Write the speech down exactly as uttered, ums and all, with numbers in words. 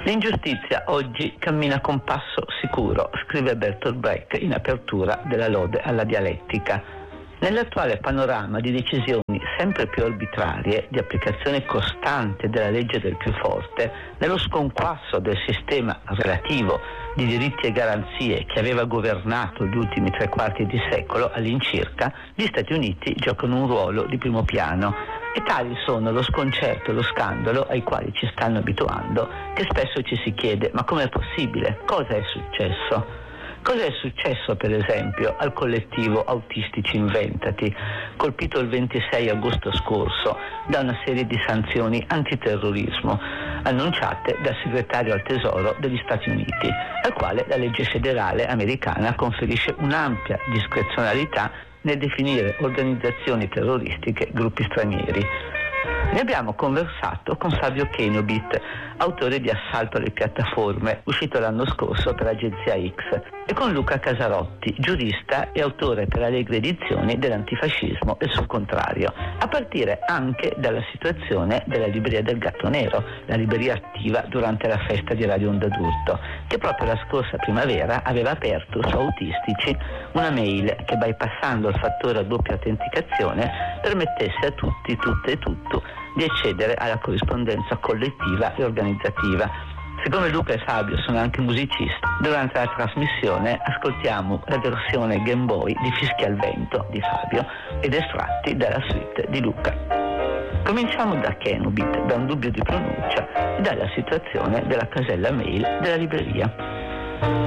L'ingiustizia oggi cammina con passo sicuro, scrive Bertolt Brecht in apertura della lode alla dialettica. Nell'attuale panorama di decisioni sempre più arbitrarie, di applicazione costante della legge del più forte, nello sconquasso del sistema relativo di diritti e garanzie che aveva governato gli ultimi tre quarti di secolo all'incirca, gli Stati Uniti giocano un ruolo di primo piano. E tali sono lo sconcerto e lo scandalo ai quali ci stanno abituando, che spesso ci si chiede: ma com'è possibile? Cosa è successo? Cosa è successo, per esempio, al collettivo Autistici Inventati, colpito il ventisei agosto scorso da una serie di sanzioni antiterrorismo annunciate dal segretario al Tesoro degli Stati Uniti, al quale la legge federale americana conferisce un'ampia discrezionalità nel definire organizzazioni terroristiche gruppi stranieri. Ne abbiamo conversato con Fabio Kenobit, autore di Assalto alle piattaforme, uscito l'anno scorso per Agenzia X, e con Luca Casarotti, giurista e autore per Allegre Edizioni dell'antifascismo e il suo contrario, a partire anche dalla situazione della Libreria del Gatto Nero, la libreria attiva durante la festa di Radio Onda d'Urto, che proprio la scorsa primavera aveva aperto su Autistici una mail che, bypassando il fattore a doppia autenticazione, permettesse a tutti, tutte e tutto di accedere alla corrispondenza collettiva e organizzativa. Siccome Luca e Fabio sono anche musicisti, durante la trasmissione ascoltiamo la versione Game Boy di Fischi al vento di Fabio ed estratti dalla suite di Luca. Cominciamo da Kenobit, da un dubbio di pronuncia e dalla situazione della casella mail della libreria.